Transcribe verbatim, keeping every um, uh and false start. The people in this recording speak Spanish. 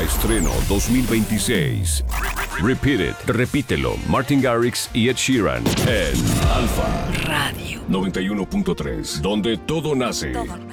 Estreno dos mil veintiséis. Repeat It, repítelo. Martin Garrix y Ed Sheeran en Alfa Radio noventa y uno punto tres, donde todo nace. Todo.